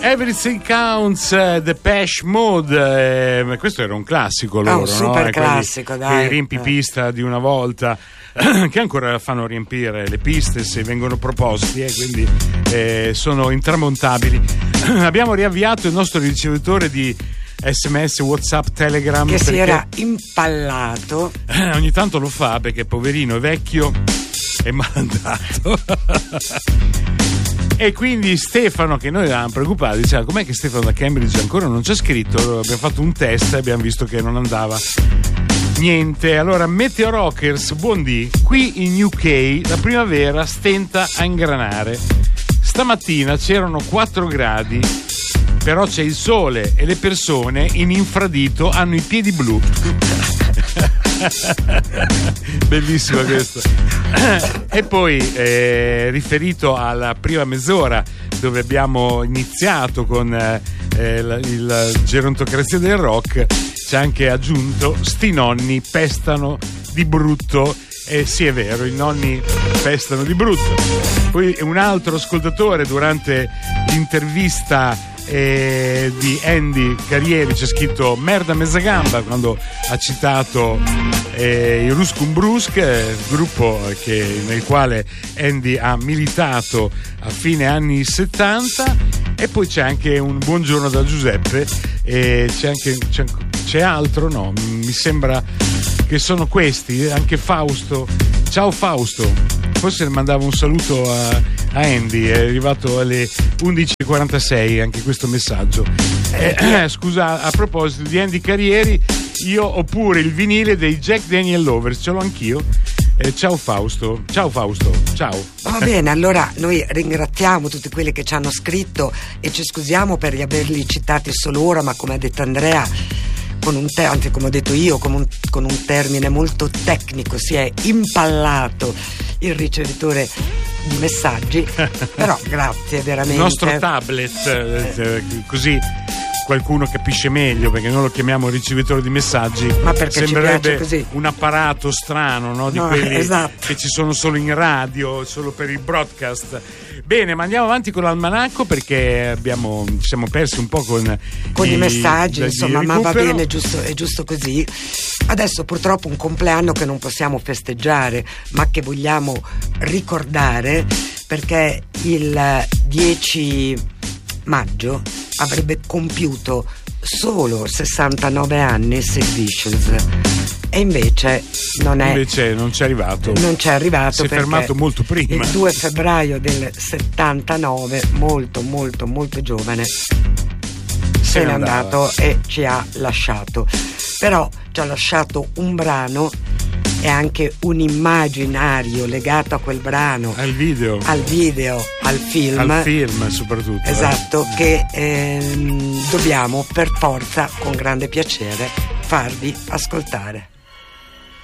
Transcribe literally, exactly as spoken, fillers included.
Everything Counts, uh, Depeche Mode, eh, questo era un classico loro, oh, un super no? classico, dai. Che riempi pista di una volta, che ancora fanno riempire le piste se vengono proposti, e eh, quindi eh, sono intramontabili. Abbiamo riavviato il nostro ricevitore di sms, WhatsApp, Telegram, che perché si era impallato. eh, ogni tanto lo fa perché poverino è vecchio e malandato. E quindi Stefano, che noi eravamo preoccupati, diceva com'è che Stefano da Cambridge ancora non c'è scritto. Allora abbiamo fatto un test e abbiamo visto che non andava niente. Allora, Meteo Rockers, buondì, qui in U K la primavera stenta a ingranare. Stamattina c'erano quattro gradi, però c'è il sole e le persone in infradito hanno i piedi blu. Bellissimo questo. E poi eh, riferito alla prima mezz'ora dove abbiamo iniziato con eh, la, il gerontocrazia del rock, c'è anche aggiunto sti nonni pestano di brutto. E eh, sì, è vero, i nonni pestano di brutto. Poi un altro ascoltatore durante l'intervista Eh, di Andy Carrieri c'è scritto merda mezza gamba quando ha citato eh, i Ruscum Brusk, eh, gruppo che, nel quale Andy ha militato a fine anni settanta. E poi c'è anche un buongiorno da Giuseppe, e c'è anche c'è, c'è altro, no, mi sembra che sono questi, anche Fausto. Ciao Fausto, forse mandavo un saluto a, a Andy, è arrivato alle undici e quarantasei anche questo messaggio. Eh, eh, scusa, a proposito di Andy Carrieri, io ho pure il vinile dei Jack Daniel Lovers, ce l'ho anch'io. Eh, ciao Fausto, ciao Fausto, ciao. Va bene, allora noi ringraziamo tutti quelli che ci hanno scritto e ci scusiamo per averli citati solo ora, ma come ha detto Andrea, con un te- anzi come ho detto io, con un, con un termine molto tecnico, si è impallato il ricevitore di messaggi. Però grazie veramente. Il nostro tablet, eh, così qualcuno capisce meglio, perché noi lo chiamiamo ricevitore di messaggi, ma perché sembrerebbe ci piace così. Un apparato strano, no? Di no, quelli esatto. che ci sono solo in radio, solo per il broadcast. Bene, ma andiamo avanti con l'almanacco, perché abbiamo ci siamo persi un po' con, con i, i messaggi, da, insomma, ma va bene, è giusto, è giusto così. Adesso purtroppo un compleanno che non possiamo festeggiare, ma che vogliamo ricordare, perché il dieci maggio avrebbe compiuto solo sessantanove anni Sid Vicious, e invece non è invece non c'è arrivato non c'è arrivato si è fermato molto prima, il due febbraio del settantanove, molto molto molto giovane, se n'è andato e ci ha lasciato. Però ci ha lasciato un brano e anche un immaginario legato a quel brano, al video, al video, al film, al film soprattutto. Esatto, eh. che ehm, dobbiamo per forza, con grande piacere, farvi ascoltare.